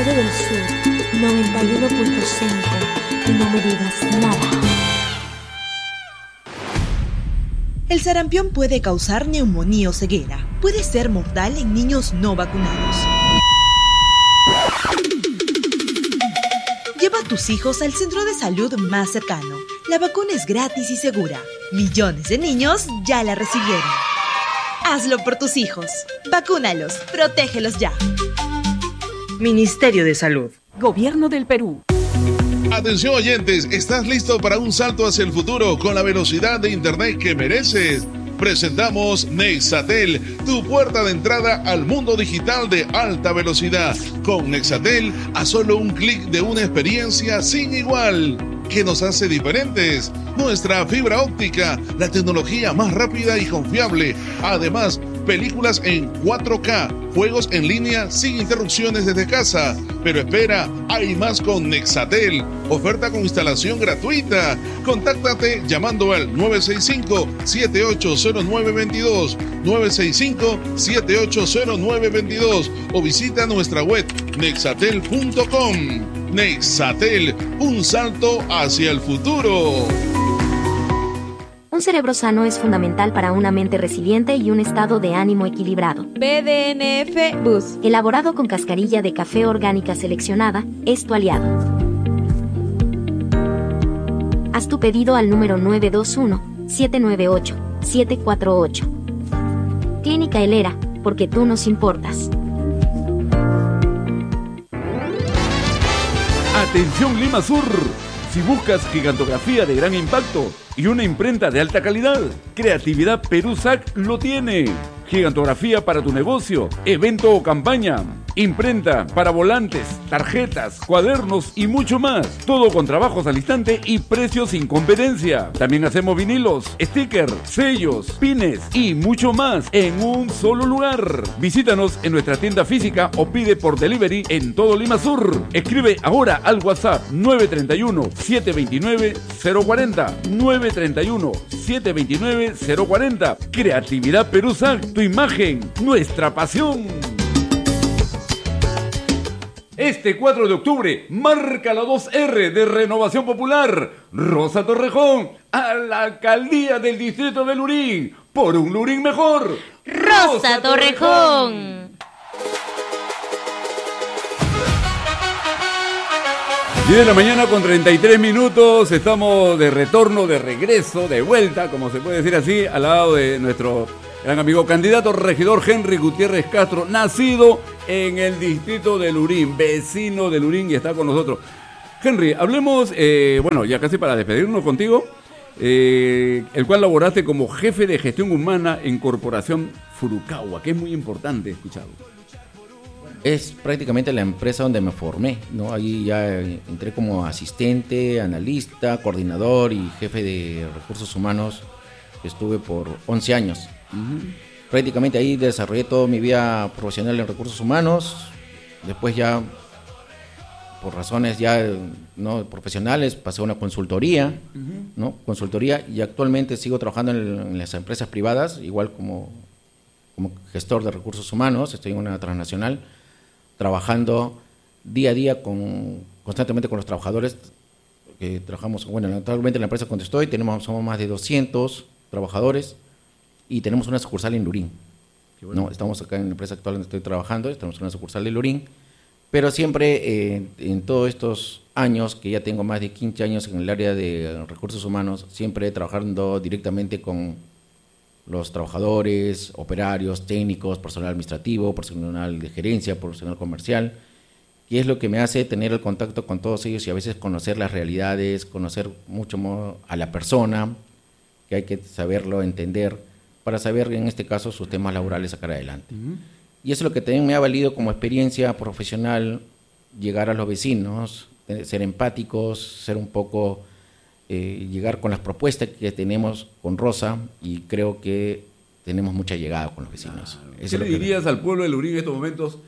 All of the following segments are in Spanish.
Radio del Sur 91.5 y no me digas nada. El sarampión puede causar neumonía o ceguera. Puede ser mortal en niños no vacunados. Lleva a tus hijos al centro de salud más cercano. La vacuna es gratis y segura. Millones de niños ya la recibieron. Hazlo por tus hijos. Vacúnalos. Protégelos ya. Ministerio de Salud. Gobierno del Perú. Atención oyentes, ¿estás listo para un salto hacia el futuro con la velocidad de internet que mereces? Presentamos Nexatel, tu puerta de entrada al mundo digital de alta velocidad. Con Nexatel, a solo un clic de una experiencia sin igual. ¿Qué nos hace diferentes? Nuestra fibra óptica, la tecnología más rápida y confiable. Además, películas en 4K, juegos en línea sin interrupciones desde casa. Pero espera, hay más con Nexatel. Oferta con instalación gratuita. Contáctate llamando al 965-780922, 965-780922 o visita nuestra web nexatel.com. Nexatel, un salto hacia el futuro. Un cerebro sano es fundamental para una mente resiliente y un estado de ánimo equilibrado. BDNF Bus, elaborado con cascarilla de café orgánica seleccionada, es tu aliado. Haz tu pedido al número 921-798-748. Clínica Helera, porque tú nos importas. Atención Lima Sur. Si buscas gigantografía de gran impacto y una imprenta de alta calidad, Creatividad Perú SAC lo tiene. Gigantografía para tu negocio, evento o campaña. Imprenta para volantes, tarjetas, cuadernos y mucho más. Todo con trabajos al instante y precios sin competencia. También hacemos vinilos, stickers, sellos, pines y mucho más en un solo lugar. Visítanos en nuestra tienda física o pide por delivery en todo Lima Sur. Escribe ahora al WhatsApp 931-729-040. 931-729-040. Creatividad Perú SAC, tu imagen, nuestra pasión. Este 4 de octubre marca la 2R de Renovación Popular. Rosa Torrejón a la alcaldía del distrito de Lurín. Por un Lurín mejor. Rosa Torrejón. 10 de la mañana con 33 minutos. Estamos de retorno, de regreso, de vuelta, como se puede decir así, al lado de nuestro gran amigo candidato regidor Henry Gutiérrez Castro, nacido en el distrito de Lurín, vecino de Lurín, y está con nosotros. Henry, hablemos, bueno, ya casi para despedirnos contigo, el cual laboraste como jefe de gestión humana en Corporación Furukawa, que es muy importante escucharlo. Es prácticamente la empresa donde me formé, ¿no? Ahí ya entré como asistente, analista, coordinador y jefe de recursos humanos. Estuve por 11 años. Prácticamente ahí desarrollé toda mi vida profesional en recursos humanos. Después ya, por razones ya no profesionales, pasé a una consultoría, ¿no? Consultoría, y actualmente sigo trabajando en las empresas privadas, igual como gestor de recursos humanos. Estoy en una transnacional, trabajando día a día constantemente con los trabajadores que trabajamos. Bueno, actualmente en la empresa donde estoy somos más de 200 trabajadores. Y tenemos una sucursal en Lurín. Bueno. No, estamos acá en la empresa actual donde estoy trabajando, tenemos una sucursal de Lurín, pero siempre en todos estos años, que ya tengo más de 15 años en el área de recursos humanos, siempre trabajando directamente con los trabajadores, operarios, técnicos, personal administrativo, personal de gerencia, personal comercial, y es lo que me hace tener el contacto con todos ellos y a veces conocer las realidades, conocer mucho más a la persona, que hay que saberlo entender, para saber, en este caso, sus temas laborales sacar adelante. Y eso es lo que también me ha valido como experiencia profesional, llegar a los vecinos, ser empáticos, ser un poco, llegar con las propuestas que tenemos con Rosa, y creo que tenemos mucha llegada con los vecinos. ¿Qué le dirías al pueblo de Lurín en estos momentos,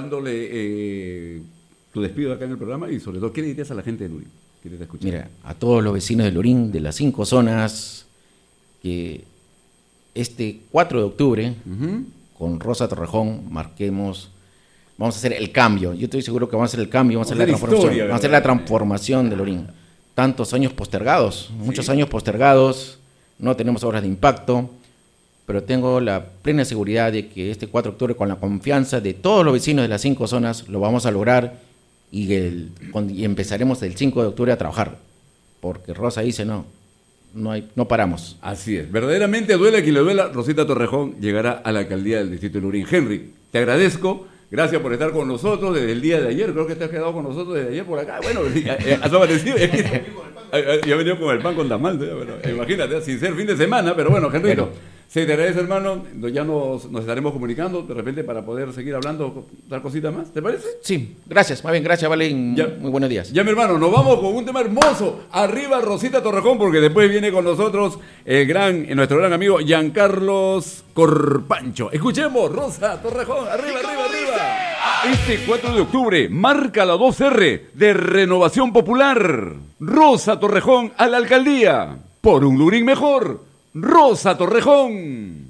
dándole tu despido acá en el programa, y sobre todo, qué le dirías a la gente de Lurín? Mira, a todos los vecinos de Lurín, de las 5 zonas, que este 4 de octubre, con Rosa Torrejón, marquemos vamos a hacer el cambio. Yo estoy seguro que vamos a hacer el cambio, vamos a hacer la transformación, historia, vamos a hacer la transformación de Lorín. Tantos años postergados, muchos años postergados, no tenemos obras de impacto, pero tengo la plena seguridad de que este 4 de octubre, con la confianza de todos los vecinos de las 5 zonas, lo vamos a lograr y empezaremos el 5 de octubre a trabajar, porque Rosa dice no paramos. Así es, verdaderamente duele a quien le duela. Rosita Torrejón llegará a la alcaldía del distrito de Lurín. Henry, te agradezco, gracias por estar con nosotros desde el día de ayer. Creo que te has quedado con nosotros desde ayer por acá. Bueno, has amanecido. Yo he venido con el pan con tamal, pero imagínate, sin ser fin de semana, pero bueno, Henrito, se te agradece, hermano. Ya nos estaremos comunicando de repente para poder seguir hablando, dar cositas más, ¿te parece? Sí, gracias, más bien gracias, Vale, muy buenos días. Ya, mi hermano, nos vamos con un tema hermoso. Arriba Rosita Torrejón, porque después viene con nosotros nuestro gran amigo Giancarlos Corpancho. Escuchemos, Rosa Torrejón, arriba, arriba, arriba. Este 4 de octubre marca la 2R de Renovación Popular. Rosa Torrejón a la alcaldía. Por un Lurín mejor. Rosa Torrejón.